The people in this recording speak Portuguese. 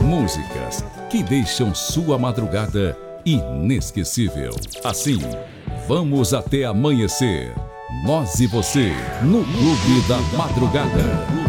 músicas que deixam sua madrugada inesquecível. Assim, vamos até amanhecer. Nós e você, no Clube da Madrugada.